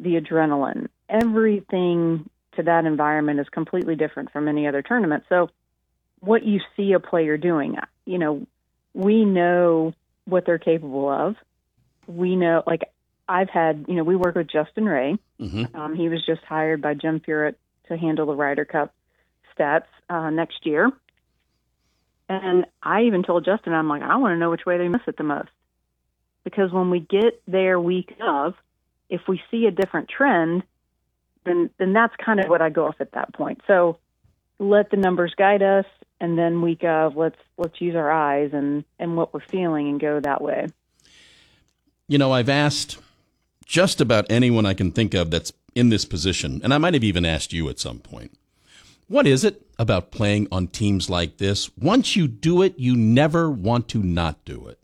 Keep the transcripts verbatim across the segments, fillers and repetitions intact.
the adrenaline, everything to that environment is completely different from any other tournament. So what you see a player doing, you know, we know what they're capable of. We know, like, I've had, you know, we work with Justin Ray. Mm-hmm. Um, he was just hired by Jim Furyk to handle the Ryder Cup stats uh, next year. And I even told Justin, I'm like, I want to know which way they miss it the most. Because when we get there week of, if we see a different trend, then then that's kind of what I go off at that point. So let the numbers guide us, and then week of, let's let's use our eyes and, and what we're feeling and go that way. You know, I've asked just about anyone I can think of that's in this position, and I might have even asked you at some point, what is it about playing on teams like this? Once you do it, you never want to not do it.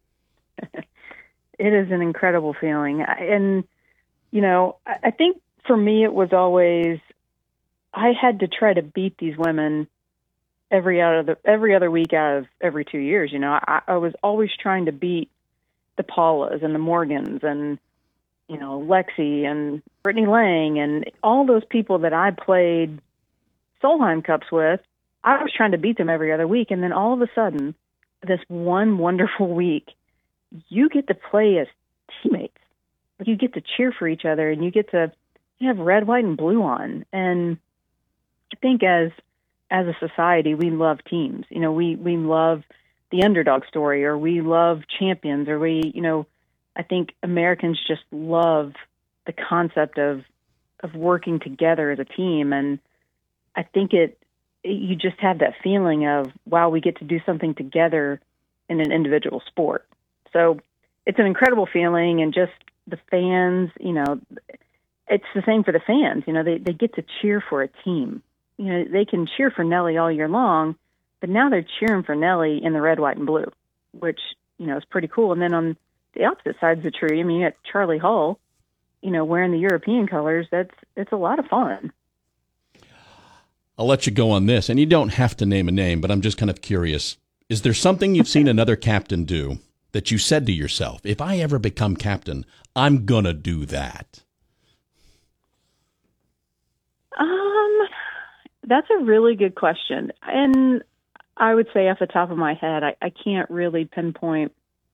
It is an incredible feeling. And, you know, I think for me it was always, I had to try to beat these women every out of the, every other week out of every two years. You know, I, I was always trying to beat the Paulas and the Morgans and, you know, Lexi and Brittany Lang and all those people that I played Solheim Cups with. I was trying to beat them every other week. And then all of a sudden, this one wonderful week, you get to play as teammates. You get to cheer for each other, and you get to have red, white, and blue on. And I think as as a society, we love teams. You know, we, we love the underdog story, or we love champions, or we, you know, I think Americans just love the concept of of working together as a team. And I think it, you just have that feeling of, wow, we get to do something together in an individual sport. So it's an incredible feeling, and just the fans, you know, it's the same for the fans. You know, they, they get to cheer for a team. You know, they can cheer for Nelly all year long, but now they're cheering for Nelly in the red, white, and blue, which, you know, is pretty cool. And then on the opposite side of the tree, I mean, you got Charlie Hull, you know, wearing the European colors. That's, it's a lot of fun. I'll let you go on this, and you don't have to name a name, but I'm just kind of curious. Is there something you've seen another captain do that you said to yourself, if I ever become captain, I'm going to do that? Um, that's a really good question. And I would say off the top of my head, I, I can't really pinpoint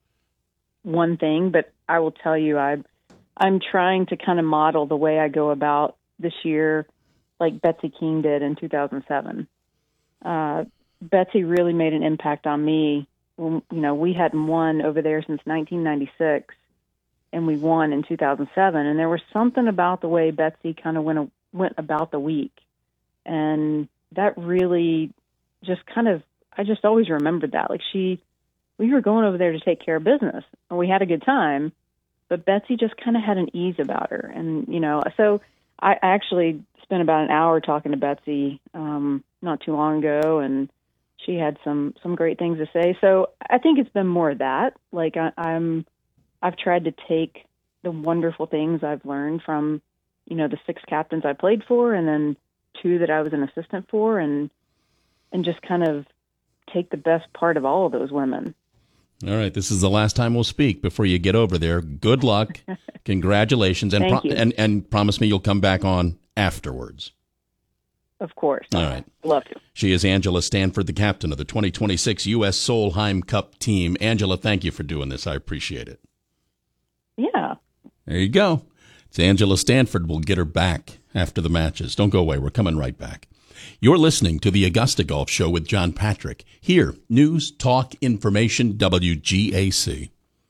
one thing, but I will tell you, I, I'm trying to kind of model the way I go about this year, like Betsy King did in two thousand seven. Uh, Betsy really made an impact on me. When, you know, we hadn't won over there since nineteen ninety-six, and we won in two thousand seven. And there was something about the way Betsy kind of went went about the week, and that really just kind of, I just always remembered that. Like, she, we were going over there to take care of business, and we had a good time, but Betsy just kind of had an ease about her. And, you know, so I actually spent about an hour talking to Betsy um, not too long ago, and she had some, some great things to say. So I think it's been more of that. Like I, I'm, I've tried to take the wonderful things I've learned from, you know, the six captains I played for, and then two that I was an assistant for, and, and just kind of take the best part of all of those women. All right. This is the last time we'll speak before you get over there. Good luck. Congratulations. And, Thank pro- you. and, and promise me you'll come back on afterwards. Of course. All right. Love to. She is Angela Stanford, the captain of the twenty twenty-six U S Solheim Cup team. Angela, thank you for doing this. I appreciate it. Yeah. There you go. It's Angela Stanford. We'll get her back after the matches. Don't go away. We're coming right back. You're listening to the Augusta Golf Show with John Patrick. Here, news, talk, information, W G A C.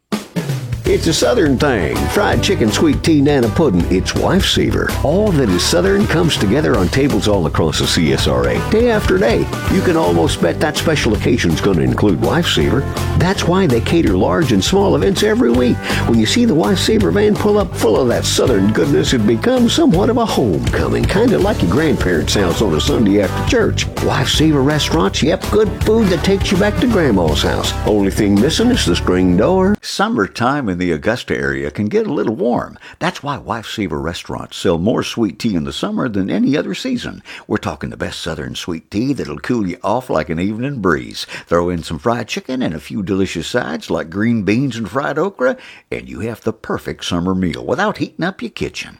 It's a Southern thing. Fried chicken, sweet tea, nana pudding. It's Wife Saver. All that is Southern comes together on tables all across the C S R A, day after day. You can almost bet that special occasion's going to include Wife Saver. That's why they cater large and small events every week. When you see the Wife Saver van pull up full of that Southern goodness, it becomes somewhat of a homecoming, kind of like your grandparents' house on a Sunday after church. Wife Saver restaurants, yep, good food that takes you back to Grandma's house. Only thing missing is the screen door. Summertime in the Augusta area can get a little warm. That's why Wife Saver restaurants sell more sweet tea in the summer than any other season. We're talking the best Southern sweet tea that'll cool you off like an evening breeze. Throw in some fried chicken and a few delicious sides like green beans and fried okra, and you have the perfect summer meal without heating up your kitchen.